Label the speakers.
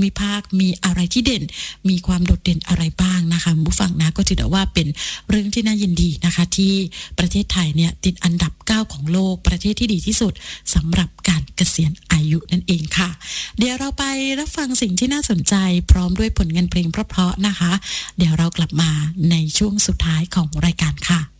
Speaker 1: มิภาคมีอะไรที่เด่นมีความโดดเด่นอะไรบ้างนะคะผู้ฟังนะก็ถือว่าเป็นเรื่องที่น่ายินดีนะคะที่ประเทศไทยเนี่ยติดอันดับ9ของโลกประเทศที่ดีที่สุดสำหรับการเกษียณอายุนั่นเองค่ะเดี๋ยวเราไปรับฟังสิ่งที่น่าสนใจพร้อมด้วยผลงานเพลงเพราะๆนะคะเดี๋ยวเรากลับมาในช่วงสุดท้ายของรายการค่ะ